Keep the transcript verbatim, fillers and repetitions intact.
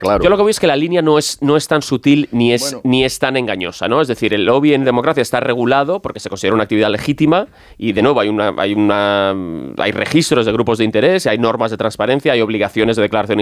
Claro. Yo lo que veo es que la línea no es, no es tan sutil ni es, Bueno. ni es tan engañosa, ¿no? Es decir, el lobby en democracia está regulado porque se considera una actividad legítima y, de nuevo, hay una, hay una hay registros de grupos de interés, hay normas de transparencia, hay obligaciones de declaración